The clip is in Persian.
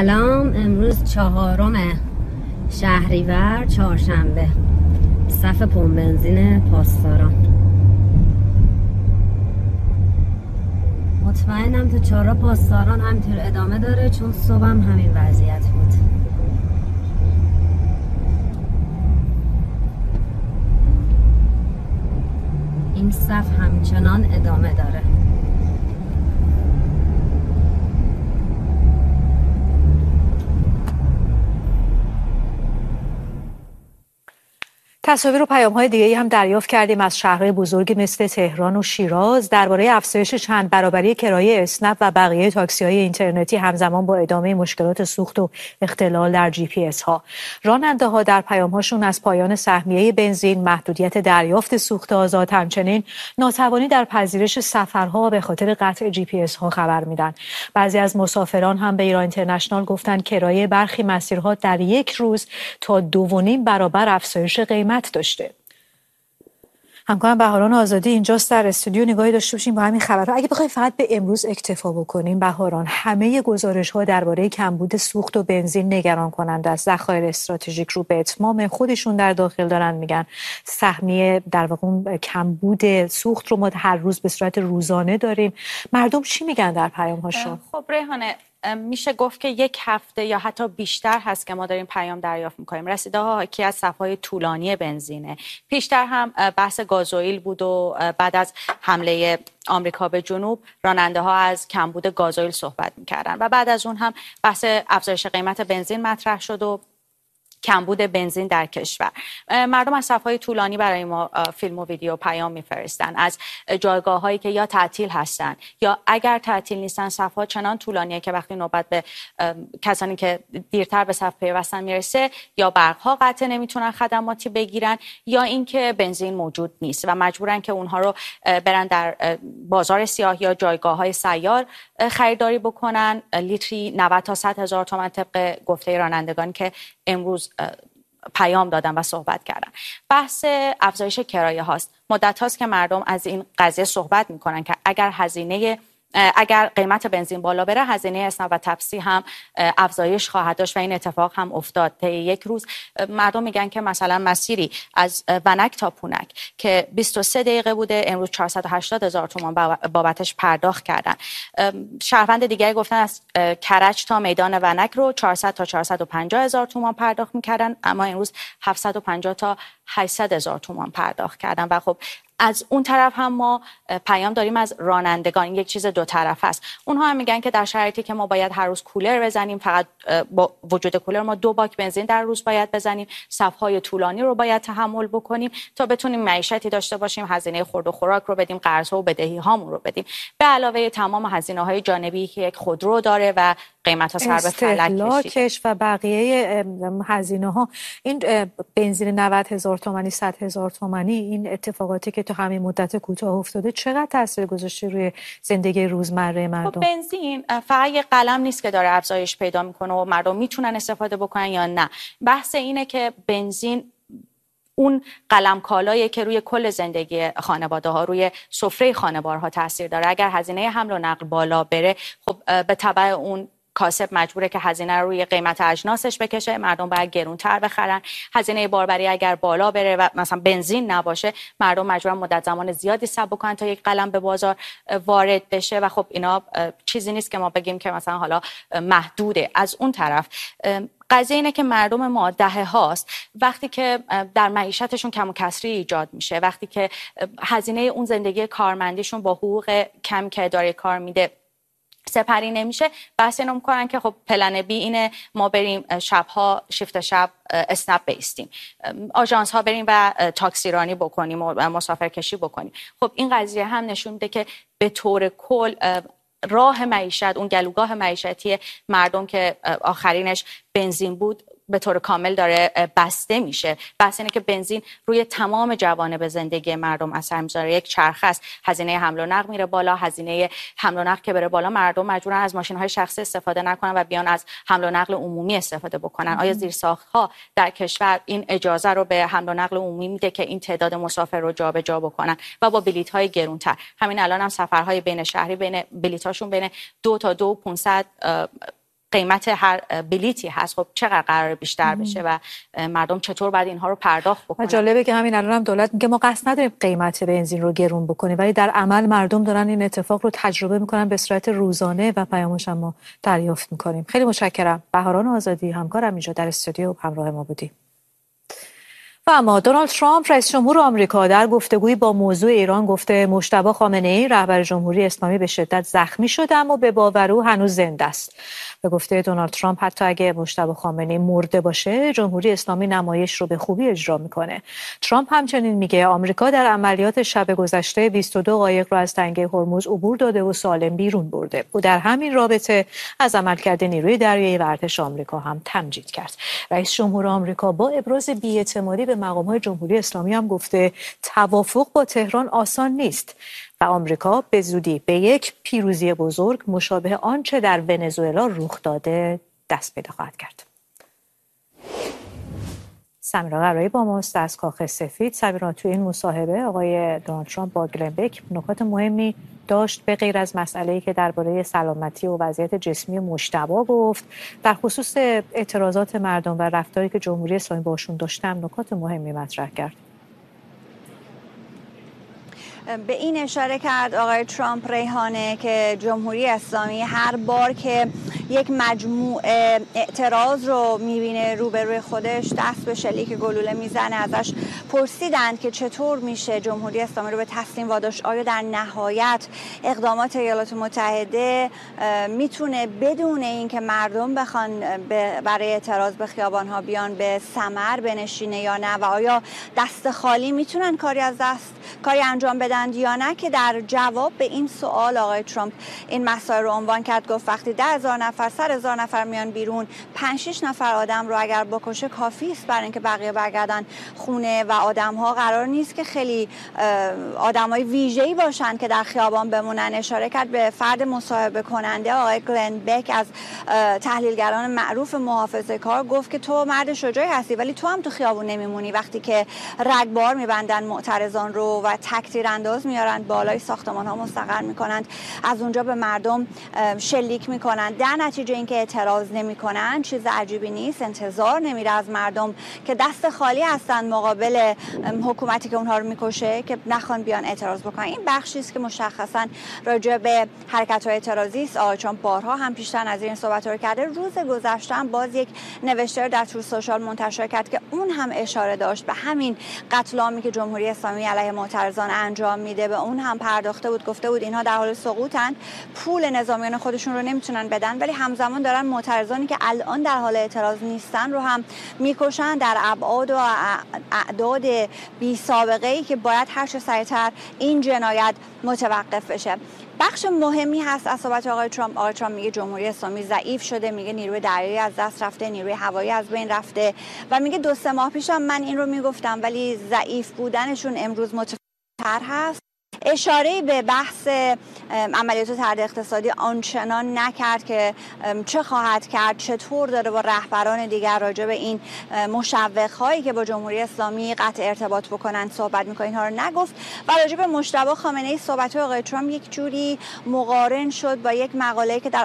سلام. امروز 4 شهریور چهارشنبه. صف پمپ بنزین پاسداران. مطمئنم تا 4 پاسداران همینطور ادامه داره، چون صبحم همین وضعیت بود. این صف همچنان ادامه داره. تصاویر و پیام‌های دیگه‌ای هم دریافت کردیم از شهرهای بزرگی مثل تهران و شیراز درباره افزایش چند برابری کرایه اسنپ و بقیه تاکسی‌های اینترنتی همزمان با ادامه مشکلات سوخت و اختلال در GPS ها. راننده‌ها در پیام‌هاشون از پایان سهمیه بنزین، محدودیت دریافت سوخت آزاد، همچنین ناتوانی در پذیرش سفرها به خاطر قطع GPS ها خبر میدن. بعضی از مسافران هم به ایران اینترنشنال گفتن کرایه برخی مسیرها در یک روز تا 2.5 برابر افزایش قیمت داشته. همکارم بهاران آزادی اینجاست در استودیو، نگاهی داشته باشیم با همین خبرها. اگه بخوایم فقط به امروز اکتفا بکنیم بهاران، همه گزارش‌ها درباره کمبود سوخت و بنزین نگران کننده است. ذخایر استراتژیک رو به اتمام خودشون در داخل دارن میگن. سهمیه در واقع کمبود سوخت رو ما هر روز به صورت روزانه داریم. مردم چی میگن در پیام‌هاشون؟ خب ریحانه، میشه گفت که 1 هفته یا حتی بیشتر هست که ما داریم پیام دریافت میکنیم. رسیده ها حاکی از صف‌های طولانی بنزینه. پیشتر هم بحث گازوئیل بود و بعد از حمله آمریکا به جنوب راننده ها از کمبود گازوئیل صحبت میکردن و بعد از اون هم بحث افزایش قیمت بنزین مطرح شد و کمبود بنزین در کشور. مردم از صف‌های طولانی برای ما فیلم و ویدیو پیام میفرستن از جایگاه هایی که یا تعطیل هستن یا اگر تعطیل نیستن صف‌ها چنان طولانیه که وقتی نوبت به کسانی که دیرتر به صف پیوستن میرسه یا برق‌ها قطع نمیتونن خدماتی بگیرن یا اینکه بنزین موجود نیست و مجبورن که اونها رو برن در بازار سیاه یا جایگاه‌های سیار خریداری بکنن. لیتری 90 تا 100 هزار تومان طبق گفته رانندگان که امروز پیام دادن و صحبت کردن. بحث افزایش کرایه هاست. مدت هاست که مردم از این قضیه صحبت میکنن که اگر قیمت بنزین بالا بره هزینه اسنپ و تپسی هم افزایش خواهد داشت و این اتفاق هم افتاد. طی یک روز مردم میگن که مثلا مسیری از ونک تا پونک که 23 دقیقه بوده امروز 480 هزار تومان بابتش پرداخت کردن. شهروند دیگه گفتن از کرج تا میدان ونک رو 400 تا 450 هزار تومان پرداخت میکردن، اما امروز 750 تا 800 هزار تومان پرداخت کردن. و خب از اون طرف هم ما پیام داریم از رانندگان. یک چیز دو طرف است. اونها هم میگن که در شرایطی که ما باید هر روز کولر بزنیم، فقط با وجود کولر ما 2 باک بنزین در روز باید بزنیم، صف‌های طولانی رو باید تحمل بکنیم تا بتونیم معیشتی داشته باشیم، هزینه خورد و خوراک رو بدیم، قرض‌ها و بدهی‌هامون رو بدیم، به علاوه تمام هزینه‌های جانبی که یک خودرو داره و قیمت‌ها سر به فلک کشید و بقیه هزینه‌ها. این بنزین 90,000 تومانی 100,000 تومانی، این اتفاقاتی که تو همین مدت کوتاه افتاده چقدر تاثیر گذاشته روی زندگی روزمره مردم؟ بنزین فقط یه قلم نیست که داره افزایش پیدا میکنه و مردم میتونن استفاده بکنن یا نه. بحث اینه که بنزین اون قلم کالاییه که روی کل زندگی خانواده ها، روی سفره خانوارها تاثیر داره. اگر هزینه حمل و نقل بالا بره، خب به تبع اون کاسب مجبوره که هزینه رو روی قیمت اجناسش بکشه، مردم باید گرونتر بخرن. هزینه باربری اگر بالا بره و مثلا بنزین نباشه، مردم مجبورن مدت زمان زیادی صبر کنن تا یک قلم به بازار وارد بشه و خب اینا چیزی نیست که ما بگیم که مثلا حالا محدوده. از اون طرف قضیه اینه که مردم ما دهه هاست وقتی که در معیشتشون کم و کسری ایجاد میشه، وقتی که هزینه اون زندگی کارمندیشون با حقوق کم که اداره کار میده سپری نمیشه، بحث اینو میکنن که خب پلن بی اینه ما بریم شبها شیفت شب اسنپ بیستیم، آژانس ها بریم و تاکسی رانی بکنیم و مسافرکشی بکنیم. خب این قضیه هم نشون میده که به طور کل راه معیشت، اون گلوگاه معیشتی مردم که آخرینش بنزین بود، به طور کامل داره بسته میشه. بحث اینه که بنزین روی تمام جوانب زندگی مردم اثر میذاره. یک چرخه است، هزینه حمل و نقل میره بالا، هزینه حمل و نقل که بره بالا مردم مجبورن از ماشین‌های شخصی استفاده نکنن و بیان از حمل و نقل عمومی استفاده بکنن. آیا زیرساخت‌ها در کشور این اجازه رو به حمل و نقل عمومی میده که این تعداد مسافر رو جابجا بکنن و با بلیط‌های گرونتر؟ همین الان هم سفرهای بین شهری بین بلیط‌هاشون بین 2 تا 2,500 قیمت هر بلیتی هست، خب چقدر قرار بیشتر بشه و مردم چطور باید اینها رو پرداخت بکنن. جالبه که همین الان هم دولت میگه ما قصد نداریم قیمت بنزین رو گرون بکنیم، ولی در عمل مردم دارن این اتفاق رو تجربه میکنن به صورت روزانه و پیامش هم ما دریافت میکنیم. خیلی متشکرم. بهاران آزادی همکارم اینجا در استودیو همراه ما بودی. و اما دونالد ترامپ رئیس جمهور آمریکا در گفتگویی با موضوع ایران گفته مجتبی خامنه‌ای رهبر جمهوری اسلامی به شدت زخمی شده اما به باور او هنوز زنده است. به گفته دونالد ترامپ حتی اگه مجتبی خامنه‌ای مرده باشه جمهوری اسلامی نمایش رو به خوبی اجرا میکنه. ترامپ همچنین میگه آمریکا در عملیات شب گذشته 22 قایق رو از تنگه هرمز عبور داده و سالم بیرون برده. او در همین رابطه از عملکرد نیروی دریایی و ارتش آمریکا هم تمجید کرد. رئیس جمهور آمریکا با ابراز بی‌اعتمادی به مقام‌های جمهوری اسلامی هم گفته توافق با تهران آسان نیست و آمریکا به زودی به یک پیروزی بزرگ مشابه آنچه در ونزوئلا رخ داده دست پیدا خواهد کرد. سمیرا قرایی با ماست از کاخ سفید. سمیرا، توی این مصاحبه آقای دونالد ترامپ با گلن بک نکات مهمی داشت به غیر از مسئله‌ای که درباره سلامتی و وضعیت جسمی مجتبی گفت، در خصوص اعتراضات مردم و رفتاری که جمهوری اسلامی باشون داشته هم نکات مهمی مطرح کرد. به این اشاره کرد آقای ترامپ ریحانه که جمهوری اسلامی هر بار که یک مجموعه اعتراض رو میبینه روبروی خودش دست به شلیک گلوله میزنه. ازش پرسیدند که چطور میشه جمهوری اسلامی رو به تسلیم واداشت، آیا در نهایت اقدامات ایالات متحده میتونه بدون اینکه مردم بخوان برای اعتراض به خیابانها بیان به ثمر بنشینه یا نه، و آیا دست خالی میتونن کاری انجام بدن یا نه. که در جواب به این سوال آقای ترامپ این مسائل رو عنوان کرد، گفت وقتی 10,000 نفر 100,000 نفر میان بیرون 5-6 نفر آدم رو اگر بکشه کافی است برای اینکه بقیه برگردن خونه و آدم‌ها قرار نیست که خیلی آدمای ویژه‌ای باشن که در خیابان بمونن. اشاره کرد به فرد مصاحبه کننده آقای گلن بک از تحلیلگران معروف محافظه‌کار، گفت که تو مرد شجاعی هستی ولی تو هم تو خیابون نمیمونی وقتی که رگبار میبندن معترضان رو و تک‌تیر انداز میارن بالای ساختمان‌ها مستقر میکنند، از اونجا به مردم شلیک میکنن، در نتیجه اینکه اعتراض نمیکنن چیز عجیبی نیست، انتظار نمیره از مردم که دست خالی هستن مقابل حکومتی که اونها رو میکشه که نخوان بیان اعتراض بکنن. این بخشی است که مشخصا راجع به حرکت‌های اعتراضی است. آقای ترامپ بارها هم پیشتر از این صحبت‌ها رو کرده. روز گذشته هم باز یک نوشته در تور سوشال منتشر کرد که اون هم اشاره داشت به همین قتل عامی که جمهوری اسلامی علیه معترضان انجام میده، به اون هم پرداخته بود، گفته بود اینها در حال سقوطن، پول نظامیان خودشون رو نمیتونن بدن ولی همزمان دارن معترضانی که الان در حال اعتراض نیستن رو هم میکشن در ابعاد و اعداد بی سابقه ای که باید هر چه سریعتر این جنایت متوقف بشه. بخش مهمی هست از صحبت آقای ترامپ. آقای ترامپ میگه جمهوری اسلامی ضعیف شده، میگه نیروی دریایی از دست رفته، نیروی هوایی از بین رفته و میگه 2-3 ماه پیشم من این رو میگفتم ولی ضعیف بودنشون امروز متفاوت‌تر هست. اشاره به بحث عملیات طرد اقتصادی آنچنان نکرد که چه خواهد کرد، چطور داره با رهبران دیگر راجع به این مشوق‌هایی که با جمهوری اسلامی قطع ارتباط بکنن صحبت می‌کنه، اینها رو نگفت. و راجع به مجتبی خامنه‌ای صحبت آقای ترامپ یک جوری مقارن شد با یک مقاله‌ای که در